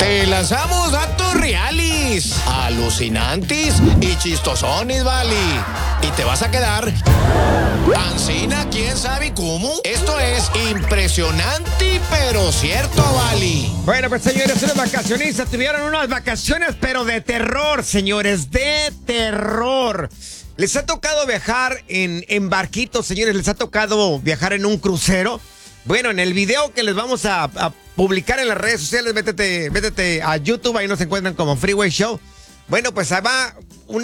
Te lanzamos datos reales, alucinantes y chistosones, vale. Y te vas a quedar ancina, quién sabe cómo. Esto es impresionante, pero cierto, vale. Bueno, pues señores, unos vacacionistas tuvieron unas vacaciones, pero de terror, señores, de terror. Les ha tocado viajar en barquitos, señores, les ha tocado viajar en un crucero. Bueno, en el video que les vamos a publicar en las redes sociales, métete a YouTube, ahí nos encuentran como Freeway Show. Bueno, pues ahí va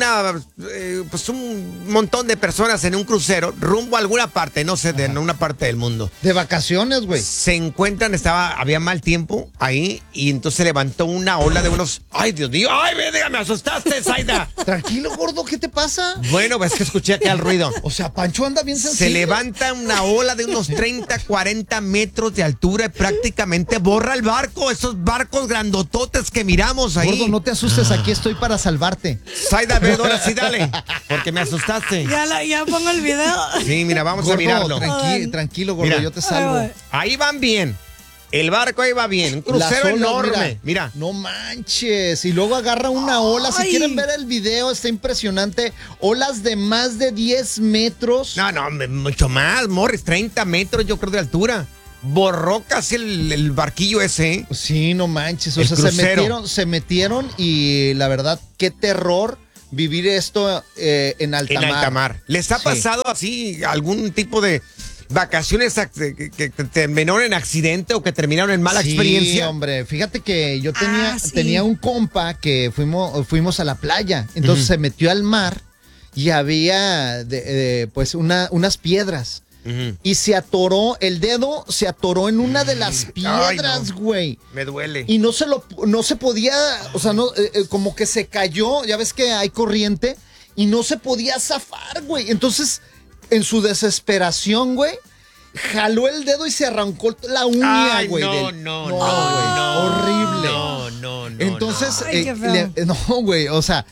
pues un montón de personas en un crucero rumbo a alguna parte, no sé, de una parte del mundo. De vacaciones, güey. Se encuentran, había mal tiempo ahí y entonces se levantó una ola de unos... ¡Ay, Dios mío! ¡Ay, me asustaste, Zaida! Tranquilo, gordo, ¿qué te pasa? Bueno, pues que escuché acá el ruido. O sea, Pancho anda bien sencillo. Se levanta una ola de unos 30, 40 metros de altura y prácticamente borra el barco, esos barcos grandototes que miramos ahí. Gordo, no te asustes, aquí estoy para salvarte. Zaida, ve, ahora sí, dale, porque me asustaste. Ya pongo el video. Sí, mira, vamos Gordo, a mirarlo. Tranquilo, gordo, Mira. yo te salvo. Ahí van bien. El barco ahí va bien. Un crucero Las olas, enorme. Mira. No manches. Y luego agarra una ola. Si quieren ver el video, está impresionante. Olas de más de 10 metros. No, mucho más, Morris. 30 metros, yo creo, de altura. Borró casi el barquillo ese, ¿eh? Sí, no manches. O El sea, crucero. se metieron y la verdad, qué terror vivir esto en alta mar. En alta mar. ¿Les ha pasado así algún tipo de vacaciones que terminaron en accidente o que terminaron en mala experiencia? Sí, hombre, fíjate que yo tenía un compa que fuimos a la playa, entonces se metió al mar y había pues unas piedras. Y se atoró, el dedo se atoró en una de las piedras, güey. Me duele. Y no se podía, o sea, no, como que se cayó, ya ves que hay corriente, y no se podía zafar, güey. Entonces, en su desesperación, güey, jaló el dedo y se arrancó la uña, güey. No, horrible. No. Entonces, Ay, qué feo. no, güey, o sea,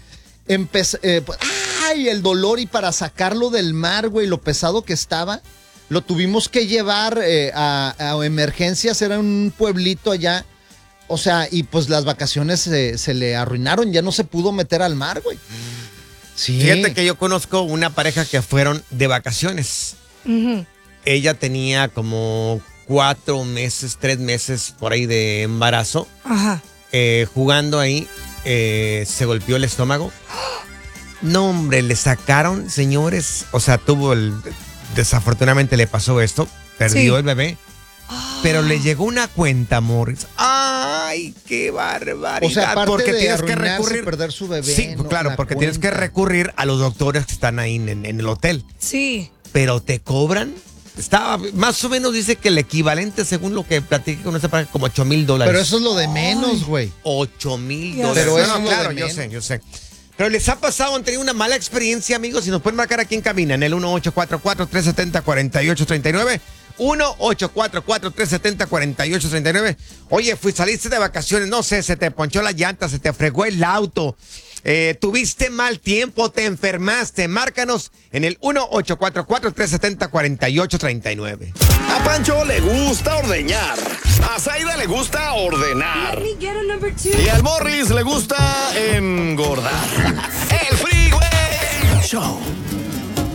el dolor, y para sacarlo del mar, güey, lo pesado que estaba, lo tuvimos que llevar a emergencias, era un pueblito allá, o sea, y pues las vacaciones se le arruinaron, ya no se pudo meter al mar, güey. Sí. Fíjate que yo conozco una pareja que fueron de vacaciones. Ella tenía como 4 meses, 3 meses por ahí de embarazo. Ajá. Jugando ahí, se golpeó el estómago. No, hombre, le sacaron, señores. O sea, desafortunadamente le pasó esto. Perdió el bebé. Pero le llegó una cuenta, Morris. ¡Ay, qué barbaridad! O sea, aparte porque de tienes que arruinarse, recurrir, perder su bebé. Sí, no, claro, la porque tienes que cuenta. recurrir a los doctores que están ahí en el hotel. Sí. Pero te cobran. Estaba, más o menos dice que el equivalente, según lo que platiqué con esa pareja, como $8,000. Pero eso es lo de menos, güey. $8,000. Pero eso No, es lo claro, de yo menos. sé. Pero les ha pasado, han tenido una mala experiencia, amigos, y nos pueden marcar aquí en cabina en el 1844-370-4839. 1844-370-4839. Oye, saliste de vacaciones, no sé, se te ponchó la llanta, se te fregó el auto, tuviste mal tiempo, te enfermaste. Márcanos en el 1844-370-4839. A Pancho le gusta ordeñar. A Zaida le gusta ordenar. Y al Morris le gusta engordar. El Freeway Show.